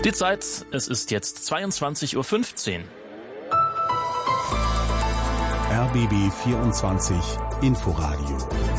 Die Zeit, es ist jetzt 22:15 Uhr. RBB 24 Inforadio.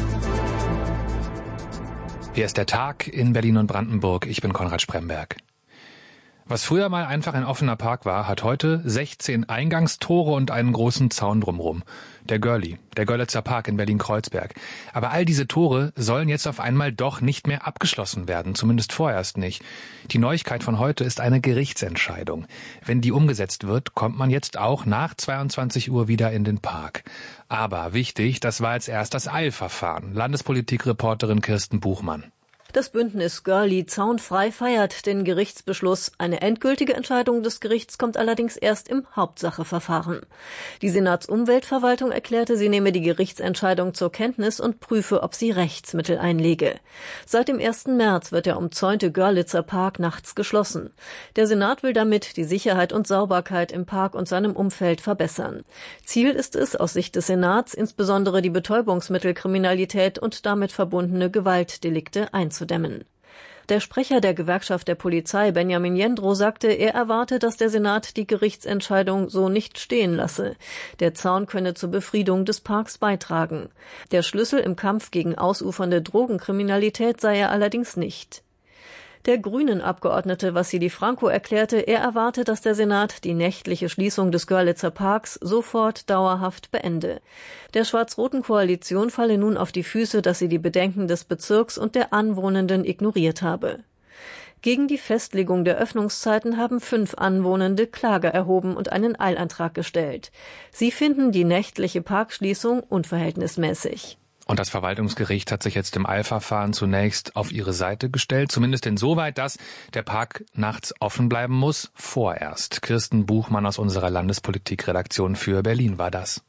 Hier ist der Tag in Berlin und Brandenburg. Ich bin Konrad Spremberg. Was früher mal einfach ein offener Park war, hat heute 16 Eingangstore und einen großen Zaun drumherum. Der Görlitzer Park in Berlin-Kreuzberg. Aber all diese Tore sollen jetzt auf einmal doch nicht mehr abgeschlossen werden, zumindest vorerst nicht. Die Neuigkeit von heute ist eine Gerichtsentscheidung. Wenn die umgesetzt wird, kommt man jetzt auch nach 22 Uhr wieder in den Park. Aber wichtig, das war jetzt erst das Eilverfahren. Landespolitikreporterin Kirsten Buchmann. Das Bündnis Görli zaunfrei feiert den Gerichtsbeschluss. Eine endgültige Entscheidung des Gerichts kommt allerdings erst im Hauptsacheverfahren. Die Senatsumweltverwaltung erklärte, sie nehme die Gerichtsentscheidung zur Kenntnis und prüfe, ob sie Rechtsmittel einlege. Seit dem 1. März wird der umzäunte Görlitzer Park nachts geschlossen. Der Senat will damit die Sicherheit und Sauberkeit im Park und seinem Umfeld verbessern. Ziel ist es, aus Sicht des Senats, insbesondere die Betäubungsmittelkriminalität und damit verbundene Gewaltdelikte einzudämmen. Der Sprecher der Gewerkschaft der Polizei, Benjamin Jendrow, sagte, er erwarte, dass der Senat die Gerichtsentscheidung so nicht stehen lasse. Der Zaun könne zur Befriedung des Parks beitragen. Der Schlüssel im Kampf gegen ausufernde Drogenkriminalität sei er allerdings nicht. Der Grünen-Abgeordnete Vassili Franco erklärte, er erwarte, dass der Senat die nächtliche Schließung des Görlitzer Parks sofort dauerhaft beende. Der schwarz-roten Koalition falle nun auf die Füße, dass sie die Bedenken des Bezirks und der Anwohnenden ignoriert habe. Gegen die Festlegung der Öffnungszeiten haben 5 Anwohnende Klage erhoben und einen Eilantrag gestellt. Sie finden die nächtliche Parkschließung unverhältnismäßig. Und das Verwaltungsgericht hat sich jetzt im Eilverfahren zunächst auf ihre Seite gestellt, zumindest insoweit, dass der Park nachts offen bleiben muss, vorerst. Kirsten Buchmann aus unserer Landespolitikredaktion für Berlin war das.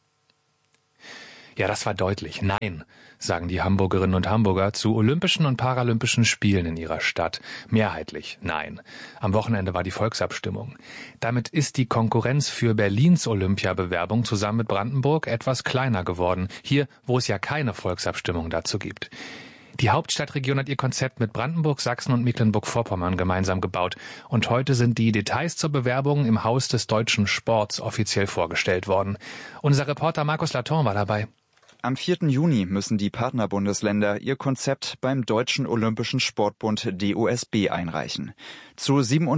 Ja, das war deutlich. Nein, sagen die Hamburgerinnen und Hamburger zu Olympischen und Paralympischen Spielen in ihrer Stadt. Mehrheitlich nein. Am Wochenende war die Volksabstimmung. Damit ist die Konkurrenz für Berlins Olympiabewerbung zusammen mit Brandenburg etwas kleiner geworden. Hier, wo es ja keine Volksabstimmung dazu gibt. Die Hauptstadtregion hat ihr Konzept mit Brandenburg, Sachsen und Mecklenburg-Vorpommern gemeinsam gebaut. Und heute sind die Details zur Bewerbung im Haus des deutschen Sports offiziell vorgestellt worden. Unser Reporter Markus Laton war dabei. Am 4. Juni müssen die Partnerbundesländer ihr Konzept beim Deutschen Olympischen Sportbund DOSB einreichen. Zu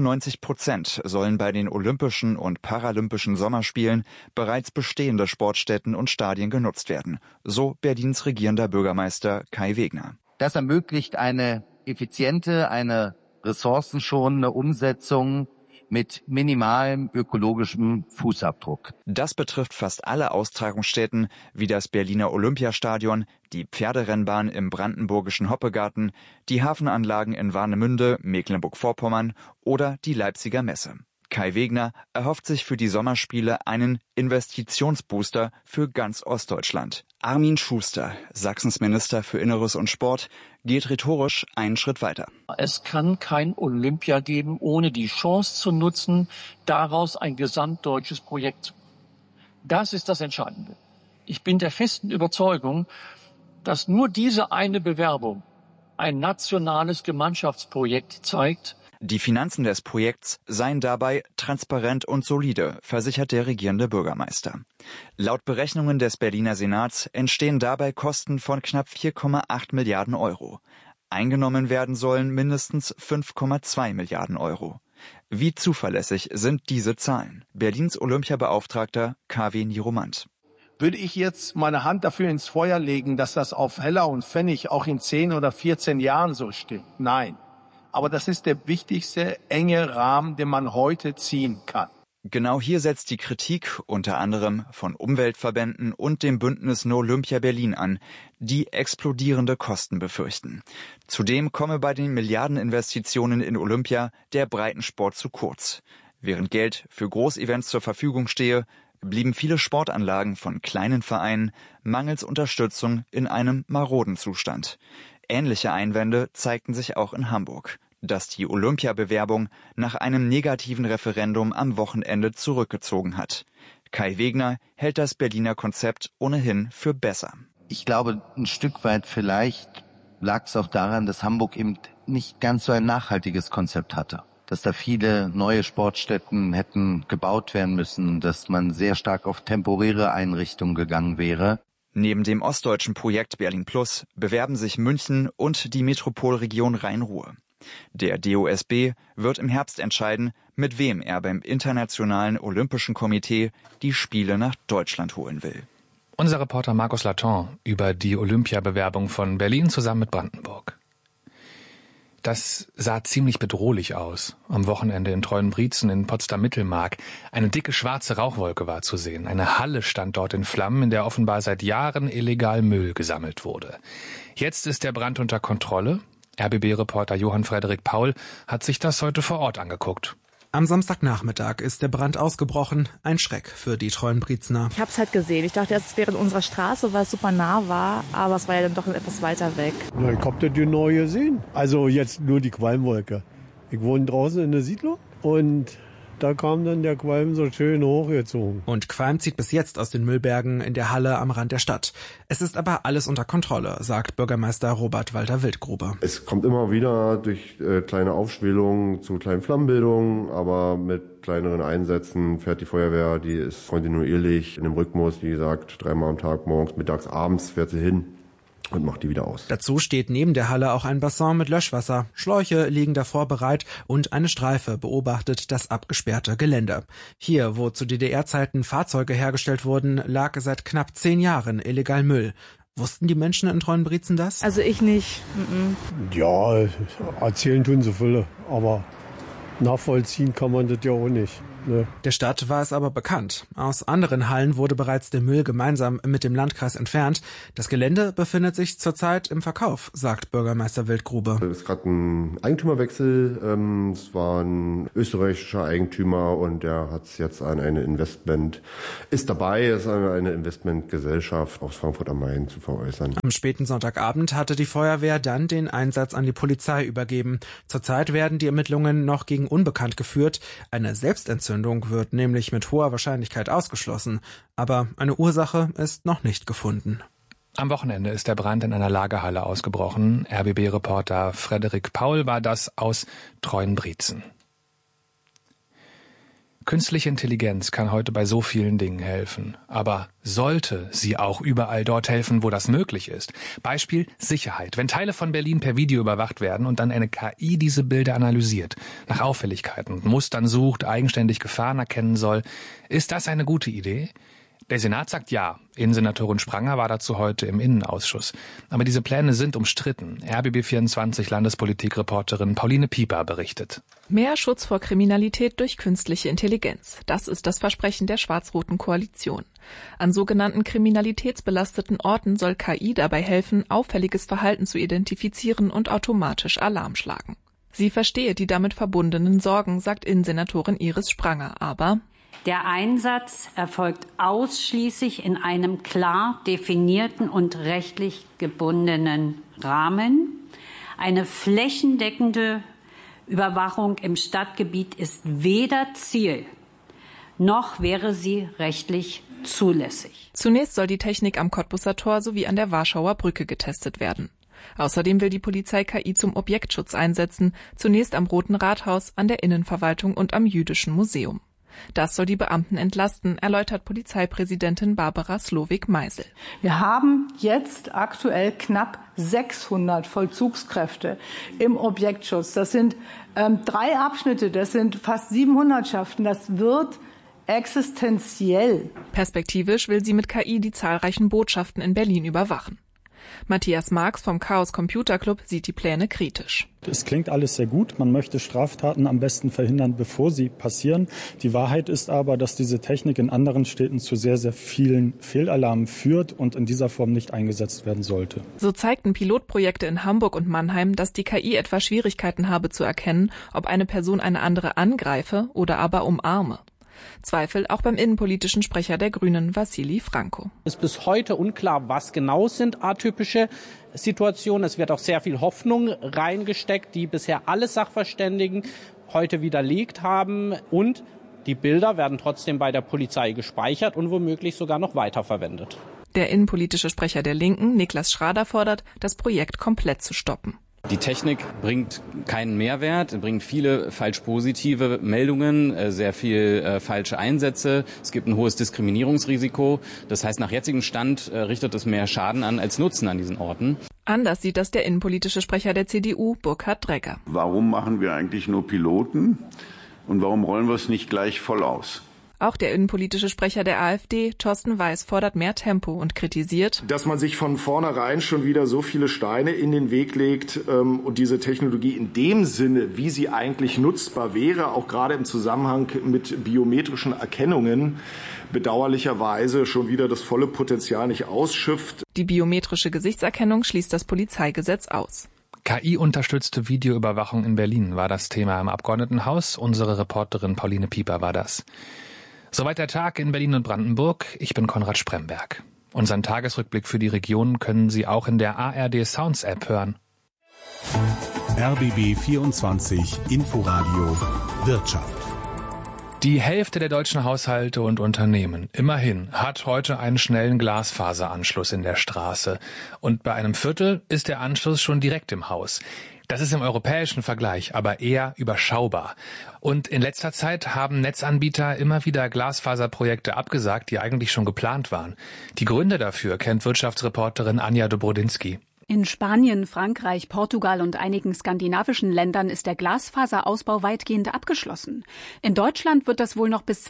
97% sollen bei den Olympischen und Paralympischen Sommerspielen bereits bestehende Sportstätten und Stadien genutzt werden, so Berlins regierender Bürgermeister Kai Wegner. Das ermöglicht eine effiziente, eine ressourcenschonende Umsetzung mit minimalem ökologischem Fußabdruck. Das betrifft fast alle Austragungsstätten, wie das Berliner Olympiastadion, die Pferderennbahn im brandenburgischen Hoppegarten, die Hafenanlagen in Warnemünde, Mecklenburg-Vorpommern oder die Leipziger Messe. Kai Wegner erhofft sich für die Sommerspiele einen Investitionsbooster für ganz Ostdeutschland. Armin Schuster, Sachsens Minister für Inneres und Sport, geht rhetorisch einen Schritt weiter. Es kann kein Olympia geben, ohne die Chance zu nutzen, daraus ein gesamtdeutsches Projekt zu machen. Das ist das Entscheidende. Ich bin der festen Überzeugung, dass nur diese eine Bewerbung ein nationales Gemeinschaftsprojekt zeigt. Die Finanzen des Projekts seien dabei transparent und solide, versichert der regierende Bürgermeister. Laut Berechnungen des Berliner Senats entstehen dabei Kosten von knapp 4,8 Milliarden Euro. Eingenommen werden sollen mindestens 5,2 Milliarden Euro. Wie zuverlässig sind diese Zahlen? Berlins Olympiabeauftragter KW Niromant. Würde ich jetzt meine Hand dafür ins Feuer legen, dass das auf Heller und Pfennig auch in 10 oder 14 Jahren so steht? Nein. Aber das ist der wichtigste enge Rahmen, den man heute ziehen kann. Genau hier setzt die Kritik unter anderem von Umweltverbänden und dem Bündnis No Olympia Berlin an, die explodierende Kosten befürchten. Zudem komme bei den Milliardeninvestitionen in Olympia der Breitensport zu kurz. Während Geld für Großevents zur Verfügung stehe, blieben viele Sportanlagen von kleinen Vereinen mangels Unterstützung in einem maroden Zustand. Ähnliche Einwände zeigten sich auch in Hamburg, das die Olympiabewerbung nach einem negativen Referendum am Wochenende zurückgezogen hat. Kai Wegner hält das Berliner Konzept ohnehin für besser. Ich glaube, ein Stück weit vielleicht lag es auch daran, dass Hamburg eben nicht ganz so ein nachhaltiges Konzept hatte. dass da viele neue Sportstätten hätten gebaut werden müssen, dass man sehr stark auf temporäre Einrichtungen gegangen wäre. Neben dem ostdeutschen Projekt Berlin Plus bewerben sich München und die Metropolregion Rhein-Ruhr. Der DOSB wird im Herbst entscheiden, mit wem er beim Internationalen Olympischen Komitee die Spiele nach Deutschland holen will. Unser Reporter Markus Laton über die Olympiabewerbung von Berlin zusammen mit Brandenburg. Das sah ziemlich bedrohlich aus. Am Wochenende in Treuenbrietzen in Potsdam-Mittelmark. Eine dicke schwarze Rauchwolke war zu sehen. Eine Halle stand dort in Flammen, in der offenbar seit Jahren illegal Müll gesammelt wurde. Jetzt ist der Brand unter Kontrolle. RBB-Reporter Johann Frederik Paul hat sich das heute vor Ort angeguckt. Am Samstagnachmittag ist der Brand ausgebrochen. Ein Schreck für die Treuenbrietzener. Ich habe es halt gesehen. Ich dachte, es wäre in unserer Straße, weil es super nah war. Aber es war ja dann doch etwas weiter weg. Na, ich habe das genau gesehen. Also jetzt nur die Qualmwolke. Ich wohne draußen in der Siedlung und da kam dann der Qualm so schön hochgezogen. Und Qualm zieht bis jetzt aus den Müllbergen in der Halle am Rand der Stadt. Es ist aber alles unter Kontrolle, sagt Bürgermeister Robert Walter-Wildgrube. Es kommt immer wieder durch kleine Aufschwelungen zu kleinen Flammenbildungen, aber mit kleineren Einsätzen fährt die Feuerwehr, die ist kontinuierlich in dem Rhythmus, wie gesagt, 3-mal am Tag, morgens, mittags, abends fährt sie hin und macht die wieder aus. Dazu steht neben der Halle auch ein Bassin mit Löschwasser. Schläuche liegen davor bereit und eine Streife beobachtet das abgesperrte Gelände. Hier, wo zu DDR-Zeiten Fahrzeuge hergestellt wurden, lag seit knapp 10 Jahren illegal Müll. Wussten die Menschen in Treuenbrietzen das? Also ich nicht. Ja, erzählen tun sie viele, aber nachvollziehen kann man das ja auch nicht. Ne? Der Stadt war es aber bekannt. Aus anderen Hallen wurde bereits der Müll gemeinsam mit dem Landkreis entfernt. Das Gelände befindet sich zurzeit im Verkauf, sagt Bürgermeister Wildgrube. Es ist gerade ein Eigentümerwechsel. Es war ein österreichischer Eigentümer und der hat es jetzt an eine Investment, ist dabei, es an eine Investmentgesellschaft aus Frankfurt am Main zu veräußern. Am späten Sonntagabend hatte die Feuerwehr dann den Einsatz an die Polizei übergeben. Zurzeit werden die Ermittlungen noch gegen Unbekannt geführt. Eine Selbstentzündung wird nämlich mit hoher Wahrscheinlichkeit ausgeschlossen. Aber eine Ursache ist noch nicht gefunden. Am Wochenende ist der Brand in einer Lagerhalle ausgebrochen. RBB-Reporter Frederik Paul war das aus Treuenbrietzen. Künstliche Intelligenz kann heute bei so vielen Dingen helfen. Aber sollte sie auch überall dort helfen, wo das möglich ist? Beispiel Sicherheit. Wenn Teile von Berlin per Video überwacht werden und dann eine KI diese Bilder analysiert, nach Auffälligkeiten und Mustern sucht, eigenständig Gefahren erkennen soll, ist das eine gute Idee? Der Senat sagt ja. Innensenatorin Spranger war dazu heute im Innenausschuss. Aber diese Pläne sind umstritten. RBB24 Landespolitikreporterin Pauline Pieper berichtet. Mehr Schutz vor Kriminalität durch künstliche Intelligenz. Das ist das Versprechen der schwarz-roten Koalition. An sogenannten kriminalitätsbelasteten Orten soll KI dabei helfen, auffälliges Verhalten zu identifizieren und automatisch Alarm schlagen. Sie verstehe die damit verbundenen Sorgen, sagt Innensenatorin Iris Spranger. Aber der Einsatz erfolgt ausschließlich in einem klar definierten und rechtlich gebundenen Rahmen. Eine flächendeckende Überwachung im Stadtgebiet ist weder Ziel, noch wäre sie rechtlich zulässig. Zunächst soll die Technik am Cottbuser Tor sowie an der Warschauer Brücke getestet werden. Außerdem will die Polizei KI zum Objektschutz einsetzen, zunächst am Roten Rathaus, an der Innenverwaltung und am Jüdischen Museum. Das soll die Beamten entlasten, erläutert Polizeipräsidentin Barbara Slowik-Meisel. Wir haben jetzt aktuell knapp 600 Vollzugskräfte im Objektschutz. Das sind 3 Abschnitte, das sind fast 7 Hundertschaften. Das wird existenziell. Perspektivisch will sie mit KI die zahlreichen Botschaften in Berlin überwachen. Matthias Marx vom Chaos Computer Club sieht die Pläne kritisch. Es klingt alles sehr gut. Man möchte Straftaten am besten verhindern, bevor sie passieren. Die Wahrheit ist aber, dass diese Technik in anderen Städten zu sehr, sehr vielen Fehlalarmen führt und in dieser Form nicht eingesetzt werden sollte. So zeigten Pilotprojekte in Hamburg und Mannheim, dass die KI etwa Schwierigkeiten habe zu erkennen, ob eine Person eine andere angreife oder aber umarme. Zweifel auch beim innenpolitischen Sprecher der Grünen, Wassili Franco. Es ist bis heute unklar, was genau sind atypische Situationen. Es wird auch sehr viel Hoffnung reingesteckt, die bisher alle Sachverständigen heute widerlegt haben. Und die Bilder werden trotzdem bei der Polizei gespeichert und womöglich sogar noch weiterverwendet. Der innenpolitische Sprecher der Linken, Niklas Schrader, fordert, das Projekt komplett zu stoppen. Die Technik bringt keinen Mehrwert, bringt viele falsch positive Meldungen, sehr viel falsche Einsätze. Es gibt ein hohes Diskriminierungsrisiko. Das heißt, nach jetzigem Stand richtet es mehr Schaden an als Nutzen an diesen Orten. Anders sieht das der innenpolitische Sprecher der CDU, Burkhard Dregger. Warum machen wir eigentlich nur Piloten und warum rollen wir es nicht gleich voll aus? Auch der innenpolitische Sprecher der AfD, Thorsten Weiß, fordert mehr Tempo und kritisiert, dass man sich von vornherein schon wieder so viele Steine in den Weg legt und diese Technologie in dem Sinne, wie sie eigentlich nutzbar wäre, auch gerade im Zusammenhang mit biometrischen Erkennungen, bedauerlicherweise schon wieder das volle Potenzial nicht ausschöpft. Die biometrische Gesichtserkennung schließt das Polizeigesetz aus. KI-unterstützte Videoüberwachung in Berlin war das Thema im Abgeordnetenhaus. Unsere Reporterin Pauline Pieper war das. Soweit der Tag in Berlin und Brandenburg. Ich bin Konrad Spremberg. Unseren Tagesrückblick für die Region können Sie auch in der ARD Sounds App hören. RBB 24 Inforadio Wirtschaft. Die Hälfte der deutschen Haushalte und Unternehmen, immerhin, hat heute einen schnellen Glasfaseranschluss in der Straße. Und bei einem Viertel ist der Anschluss schon direkt im Haus. Das ist im europäischen Vergleich aber eher überschaubar. Und in letzter Zeit haben Netzanbieter immer wieder Glasfaserprojekte abgesagt, die eigentlich schon geplant waren. Die Gründe dafür kennt Wirtschaftsreporterin Anja Dobrodinsky. In Spanien, Frankreich, Portugal und einigen skandinavischen Ländern ist der Glasfaserausbau weitgehend abgeschlossen. In Deutschland wird das wohl noch bis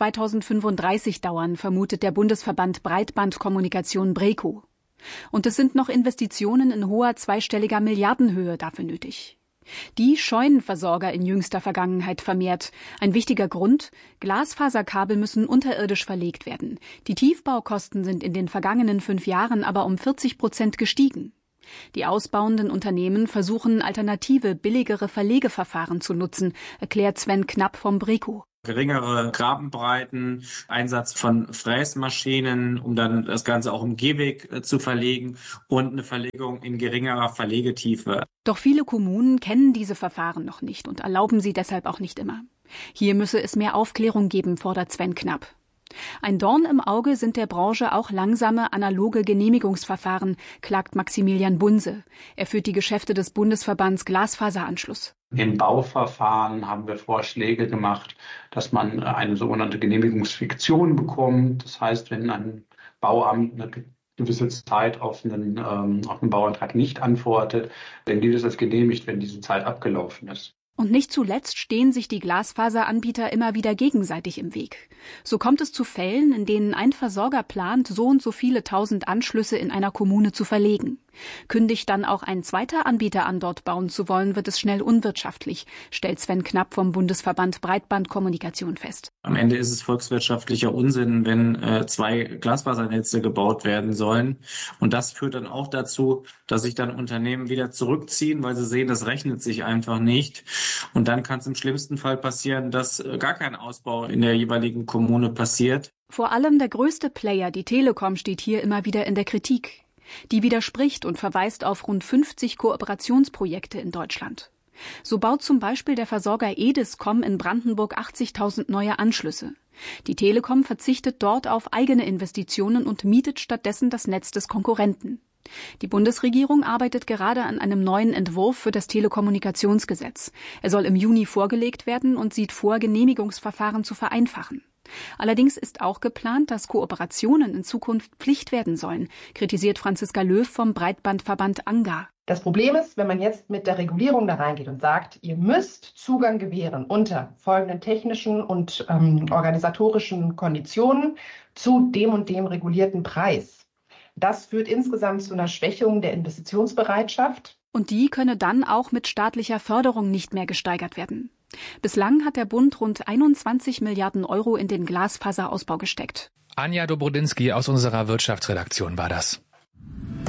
2035 dauern, vermutet der Bundesverband Breitbandkommunikation BREKO. Und es sind noch Investitionen in hoher zweistelliger Milliardenhöhe dafür nötig. Die scheuen Versorger in jüngster Vergangenheit vermehrt. Ein wichtiger Grund: Glasfaserkabel müssen unterirdisch verlegt werden. Die Tiefbaukosten sind in den vergangenen 5 Jahren aber um 40% gestiegen. Die ausbauenden Unternehmen versuchen, alternative, billigere Verlegeverfahren zu nutzen, erklärt Sven Knapp vom BREKO. Geringere Grabenbreiten, Einsatz von Fräsmaschinen, um dann das Ganze auch im Gehweg zu verlegen und eine Verlegung in geringerer Verlegetiefe. Doch viele Kommunen kennen diese Verfahren noch nicht und erlauben sie deshalb auch nicht immer. Hier müsse es mehr Aufklärung geben, fordert Sven Knapp. Ein Dorn im Auge sind der Branche auch langsame analoge Genehmigungsverfahren, klagt Maximilian Bunse. Er führt die Geschäfte des Bundesverbands Glasfaseranschluss. Im Bauverfahren haben wir Vorschläge gemacht, dass man eine sogenannte Genehmigungsfiktion bekommt. Das heißt, wenn ein Bauamt eine gewisse Zeit auf einen Bauantrag nicht antwortet, dann gilt es als genehmigt, wenn diese Zeit abgelaufen ist. Und nicht zuletzt stehen sich die Glasfaseranbieter immer wieder gegenseitig im Weg. So kommt es zu Fällen, in denen ein Versorger plant, so und so viele 1000 Anschlüsse in einer Kommune zu verlegen. Kündigt dann auch ein zweiter Anbieter an, dort bauen zu wollen, wird es schnell unwirtschaftlich, stellt Sven Knapp vom Bundesverband Breitbandkommunikation fest. Am Ende ist es volkswirtschaftlicher Unsinn, wenn 2 Glasfasernetze gebaut werden sollen. Und das führt dann auch dazu, dass sich dann Unternehmen wieder zurückziehen, weil sie sehen, das rechnet sich einfach nicht. Und dann kann es im schlimmsten Fall passieren, dass gar kein Ausbau in der jeweiligen Kommune passiert. Vor allem der größte Player, die Telekom, steht hier immer wieder in der Kritik. Die widerspricht und verweist auf rund 50 Kooperationsprojekte in Deutschland. So baut zum Beispiel der Versorger Ediscom in Brandenburg 80.000 neue Anschlüsse. Die Telekom verzichtet dort auf eigene Investitionen und mietet stattdessen das Netz des Konkurrenten. Die Bundesregierung arbeitet gerade an einem neuen Entwurf für das Telekommunikationsgesetz. Er soll im Juni vorgelegt werden und sieht vor, Genehmigungsverfahren zu vereinfachen. Allerdings ist auch geplant, dass Kooperationen in Zukunft Pflicht werden sollen, kritisiert Franziska Löw vom Breitbandverband ANGA. Das Problem ist, wenn man jetzt mit der Regulierung da reingeht und sagt, ihr müsst Zugang gewähren unter folgenden technischen und organisatorischen Konditionen zu dem und dem regulierten Preis. Das führt insgesamt zu einer Schwächung der Investitionsbereitschaft. Und die könne dann auch mit staatlicher Förderung nicht mehr gesteigert werden. Bislang hat der Bund rund 21 Milliarden Euro in den Glasfaserausbau gesteckt. Anja Dobrodinsky aus unserer Wirtschaftsredaktion war das.